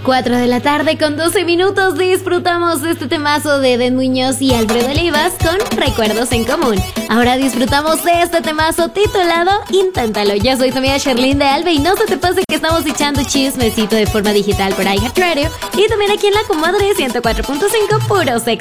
4 de la tarde con 12 minutos disfrutamos de este temazo de Eden Muñoz y Alfredo Olivas con Recuerdos en Común. Ahora disfrutamos de este temazo titulado Inténtalo. Yo soy tu amiga Sherlyn de Alba y no se te pase que estamos echando chismecito de forma digital por iHeartRadio y también aquí en La Comadre 104.5 Puro Sexo.